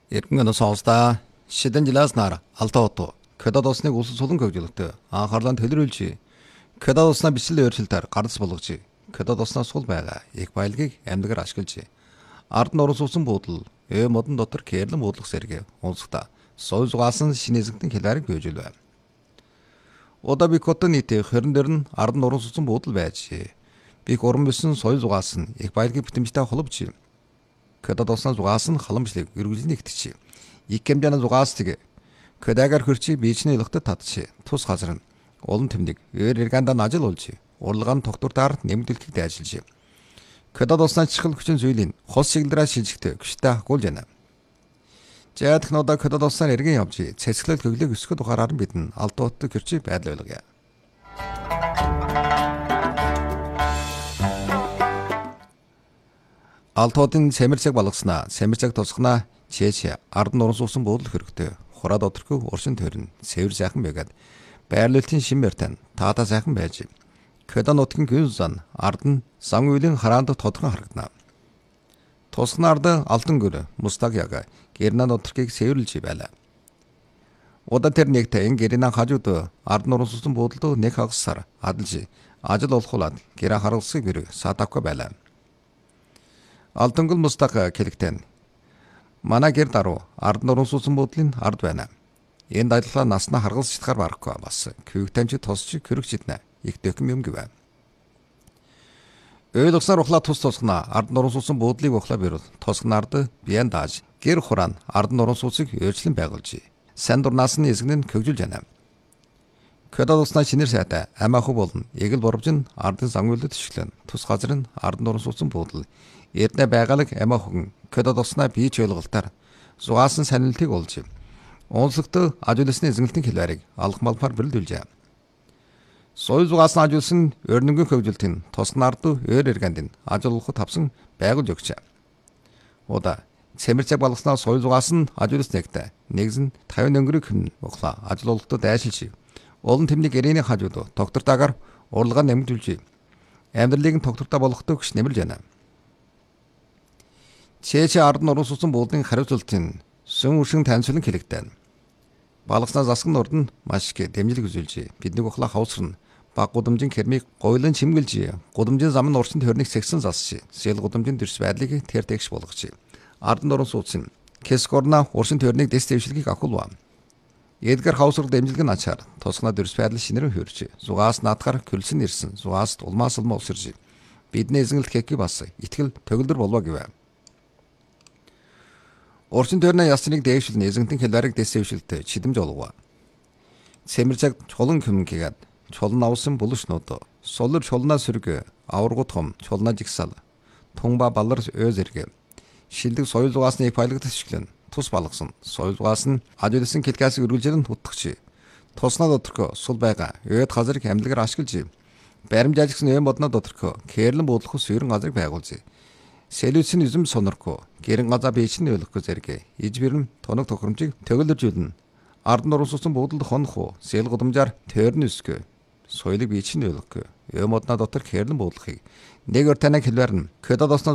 Иргэн сонсдаа шидэн жиласнаар алтаото кодад усныг улс сулан хөгжүүлэлтөө анхаарлаа төлрүүлж кодад уснаа бичлэл өөрчлөлтөөр гарц болгож кодад уснаа сул байгаа их баялагийг амьдгаар ашиглаж ард нуран суусан буудал модон дотор кэрлэн буудлах зэрэг унсгата сой зугаасан шинэзэгтэн хэлбэрийг бийжүүлвэ. Ода би котон нийтээ хорон дээр нь ард нуран суусан буудал байж бих уран бисэн сой зугаасан их баялагийг битэмжтэй холбож кодад уснаа зугаасан халамжлыг үргэлжлэн нэгтгч икэмжана зугаастыг көдөгөр хөрчи бичний илгтад татчи тус газар нь олон тэмдэг эргандаа ажил болж урлагаан тогтвортоор нэмэгдүүлэхийг дайжилж кодад уснаа чихэл хүчин зүйлийн хос сигналраа шилжихтэй гүштэй хагуулж байна. Жаадхнуудаа кодад уснаар эргэн явж цэцгэлэл хөглөг өсгөх тухаараар бидэн алдуутдаг хөрчи байдал байлгая. Алтуудын сэмэрцэг балгаснаа сэмэрцэг тусгнаа чээч ард нуран суусан буудлах хэрэгтэй хураад отрохгүй уршин төрн сэвэр сайхан байгаад байрлуултын шимээр тань таата сайхан байж кодад нутгийн гүн зан ард нь сан үйлийн хараанд тодхон харагдана. Тусгнаард алтан гөр мустаг яга гэрнаа нутрахыг сэвэрлж байлаа. Удаа тэр нэгтэ ин гэрнаа хажууд ард нуран суусан буудлууд нэг хагасаар адалж ажил олохулаад гэрээ харгалсыг гэрэг садавка байлаа. Алтангал мустаг хэлэгтэн манай гэр даруу ард нуран суусан буудлын ард байна. Энэ дадлаа наснаа харгалж читгаар барахгүй бас күйгтэнч тусч körөгчиднэ их дэхэм юм гэвэ. Ойлгосоор ухлаа тус тусгна ард нуран суусан буудлыг ухлаа бэрвэл тусгнаард биен дааж гэр хураан ард нуран суусыг өөрчлөн байгуулж сан дурнаас нь эзэгнэн көгжүүлж байна. Кодад уснаа шинэр сайтай амааху болон эгэл боровжин ардын сангуулд төшлөн тус газар нь ард нуран суусан буудал эрдэнэ байгалаг амаахун кодад уснаа бийч ойлголтоор зугаасан санилтыг олж онцлогтой ажуулсны эзэнгэлтийн хэлбэрийг алах малмаар бэлдүүлжээ. Сой зугаасан ажуулсан өрнөнгөн хөгжилтийн тусгнаард өөр эргэнд ажуулахад тавсан байгуулж өгчээ. Ода цэмэрцэг балгаснаа сой зугаасан ажуулс нэгтэ нэгэн 50 өнгөрийг хэмнэн ухлаа ажуулалтад дайшилж олон тэмдэг гэрээний хажууд тогтвортойгоор урлагаа нэмэгдүүлж амьдралыг нь тогтвортой болгохтой гэж нэмэлж байна. Чээч ард нуран суусан буудлын хариуцлагын сүм үршин таньцуулан хэлэгдэн. Балгаснаа засгын урд нь маш их дэмжлэг үзүүлж биднийг ухлаа хавсарна баг гудамжийн кермийг гойлон чимгэлж гудамжийн зам нь урчин төрнийг сэгсэн засч сэл гудамжийн төрс байдлыг тэр тэгш болгож ард нуран суудсан кескорна урчин төрнийг дэс дэвшлгийг ахуулва. Эдгар хавсрал дэмжлэг нь ачаар тусгна төрс байдал шинэрэн хөрж зугаас наадгаар көлсөн ирсэн зугаас улмаас улмаа усэрж бидний эзэнгэлт хэкки бас итгэл төгөлдөр болов гэвэ. Урчин төрний ясныг дээвшилнэ эзэнтэн хэлбэрийг дэсвшилтэй чидэмж олгоо. Цэмэрцэг чулан хөмгийгээд чулан авсан булшнууд сулэр чулнаа сөргө аваргут хом чулнаа жигсал тунба балар өзэргэ шилдэг соёл зугаасны баялагт ашиглан тус балгасан соёл зугаас нь ажуулсан кэлкасыг өргөлжлөн утгach туснаа доторх сул байгаа өд газрыг амьдлагаар ашиглаж баримж ажигсан модноо доторх кэрлэн буудлах сүйрэн газрыг байгуулж селүцэн үзэм сонорко гэрэн газа бийчний ойлгох зэрэг ижбэрэн тоног тохиромжийг төгөлдөжүүлнэ. Ард нуран суусан буудалд хонох сэл гудамжаар тойрны өсгөө соёлыг бийчний ойлгох модноо дотор кэрлэн буудлахыг нэг өр танаг хэлбэр нь кодад уснаа